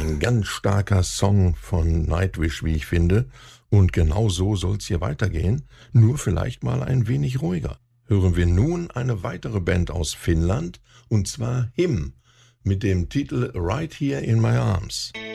Ein ganz starker Song von Nightwish, wie ich finde. Und genau so soll's hier weitergehen, nur vielleicht mal ein wenig ruhiger. Hören wir nun eine weitere Band aus Finnland, und zwar HIM, mit dem Titel Right Here in My Arms.